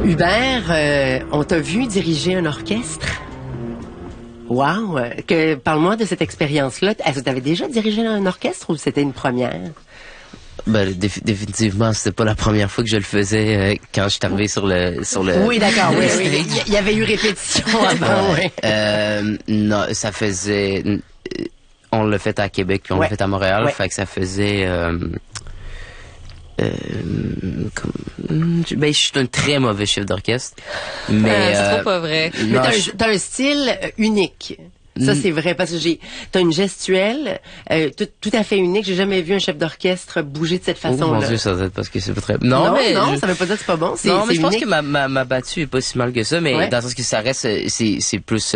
Hubert, on t'a vu diriger un orchestre. Wow! Parle-moi de cette expérience-là. Est-ce que tu avais déjà dirigé un orchestre ou c'était une première? Ben, définitivement, c'était pas la première fois que je le faisais quand je suis arrivé sur le. Oui, d'accord, oui. Il y avait eu répétition avant, oui. Non, ça faisait. On l'a fait à Québec, puis on l'a fait à Montréal, fait que ça faisait. Ben, je suis un très mauvais chef d'orchestre, mais c'est trop pas vrai. Mais t'as un style unique. Ça, c'est vrai, parce que t'as une gestuelle tout à fait unique. J'ai jamais vu un chef d'orchestre bouger de cette façon-là. Oh mon Dieu, ça doit être parce que c'est pas très... Non, ça veut pas dire que c'est pas bon. Non, mais je pense que ma battue est pas si mal que ça, mais dans le sens que ça reste, c'est plus...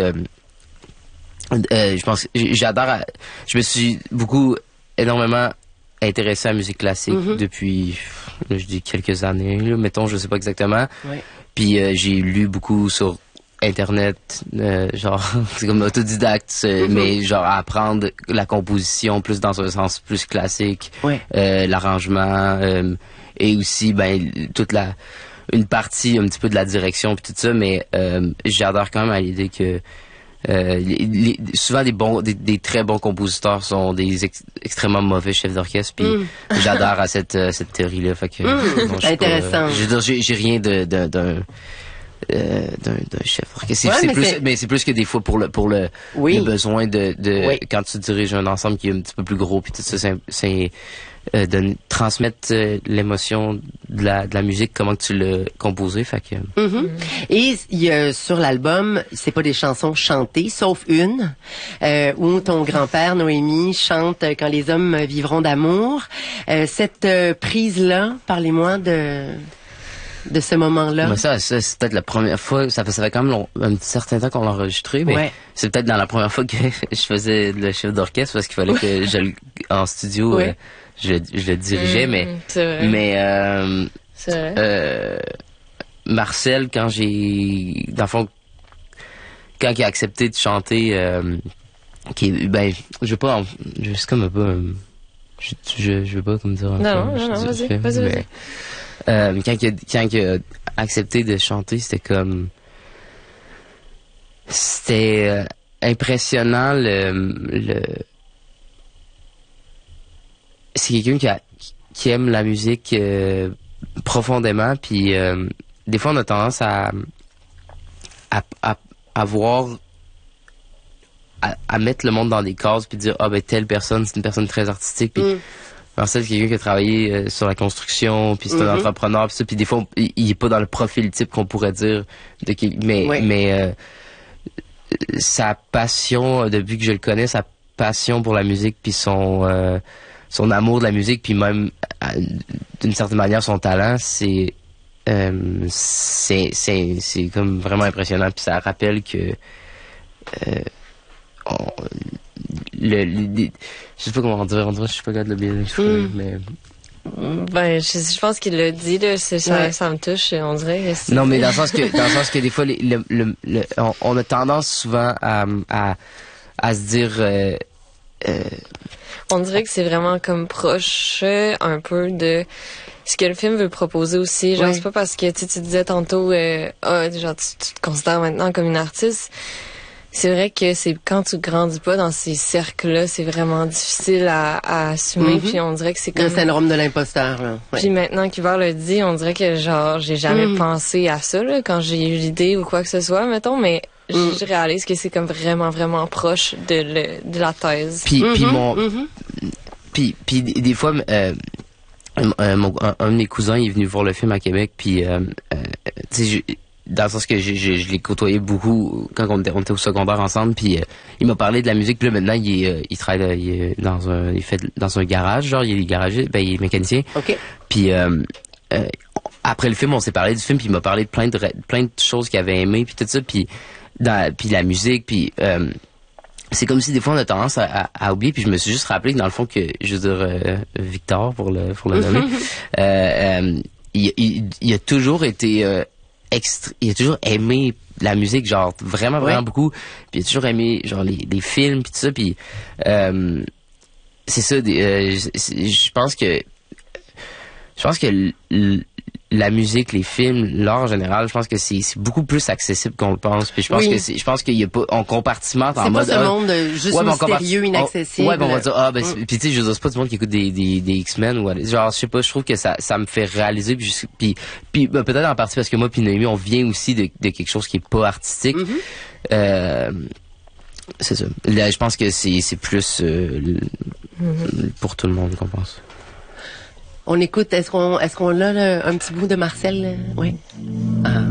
je pense que j'adore... Je me suis énormément intéressé à la musique classique depuis, je dis quelques années, là, mettons, je sais pas exactement. Puis j'ai lu beaucoup sur Internet, genre, c'est comme autodidacte, mais genre apprendre la composition plus dans un sens plus classique, l'arrangement, et aussi, ben, une partie un petit peu de la direction puis tout ça, mais j'adore quand même à l'idée que souvent des très bons compositeurs sont des extrêmement mauvais chefs d'orchestre, puis j'adore à cette théorie-là, fait que bon, intéressant. Je veux dire, j'ai rien d'un chef orchestre. Mais c'est plus que des fois pour le besoin de quand tu diriges un ensemble qui est un petit peu plus gros, puis tout ça, c'est de transmettre l'émotion de la musique, comment que tu l'as composé, fait que... Et il y a, sur l'album, c'est pas des chansons chantées, sauf une, où ton grand-père, Noémie, chante « Quand les hommes vivront d'amour ». Cette prise-là, parlez-moi de ce moment-là. Mais ça c'est peut-être la première fois, ça fait quand même un certain temps qu'on l'a enregistré, mais c'est peut-être dans la première fois que je faisais le chef d'orchestre, parce qu'il fallait que en studio, je le dirigeais, mais c'est vrai. Marcel, dans le fond, quand il a accepté de chanter, ben, je veux pas, c'est comme un peu, je veux pas comme dire. Non, vas-y. Quand il a accepté de chanter, c'était impressionnant c'est quelqu'un qui aime la musique profondément, puis des fois on a tendance à mettre le monde dans des cases puis dire ben telle personne c'est une personne très artistique, puis Marcel, c'est quelqu'un qui a travaillé sur la construction, puis c'est un entrepreneur, puis des fois, il est pas dans le profil type qu'on pourrait dire, mais sa passion, depuis que je le connais, sa passion pour la musique, puis son amour de la musique, puis même, d'une certaine manière, son talent, c'est comme vraiment impressionnant, puis ça rappelle que je sais pas comment dire, je suis pas capable de le bien exprimer, mais... Ben, je pense qu'il l'a dit, là, ça me touche, on dirait. Non, mais dans le sens que des fois, on a tendance souvent à se dire... On dirait que c'est vraiment comme proche un peu de ce que le film veut proposer aussi. Genre, c'est pas parce que tu disais tantôt, genre, tu te considères maintenant comme une artiste. C'est vrai que c'est quand tu grandis pas dans ces cercles-là, c'est vraiment difficile à assumer. Puis on dirait que c'est comme le syndrome de l'imposteur. Là. Puis maintenant qu'Hubert le dit, on dirait que genre j'ai jamais pensé à ça là, quand j'ai eu l'idée ou quoi que ce soit, mettons, mais je réalise que c'est comme vraiment vraiment proche de la thèse. Puis puis des fois un de mes cousins il est venu voir le film à Québec, puis tu sais, dans le sens que je l'ai côtoyé beaucoup quand on était au secondaire ensemble, puis il m'a parlé de la musique, puis là maintenant il travaille il fait dans un garage, genre il est garagiste, ben il est mécanicien. Puis après le film on s'est parlé du film, puis il m'a parlé de plein de choses qu'il avait aimé, puis tout ça, puis la musique, puis c'est comme si des fois on a tendance à oublier, puis je me suis juste rappelé que dans le fond que je veux dire Victor pour le nommer, il a toujours été il a toujours aimé la musique, genre vraiment beaucoup, puis il a toujours aimé genre les films puis tout ça, puis c'est ça, je pense que Je pense que la musique, les films, l'art en général, je pense que c'est beaucoup plus accessible qu'on le pense. Puis je pense qu'il y a pas, on compartimente en mode. C'est pas ce monde juste mystérieux, inaccessible. Ouais, ben on va dire, puis tu sais, je veux dire, c'est pas du monde qui écoute des X-Men ou, genre, je sais pas, je trouve que ça me fait réaliser, puis peut-être en partie parce que moi puis Noémie, on vient aussi de quelque chose qui est pas artistique. C'est ça. Là, je pense que c'est plus, pour tout le monde qu'on pense. On écoute, est-ce qu'on a un petit bout de Marcel? Oui.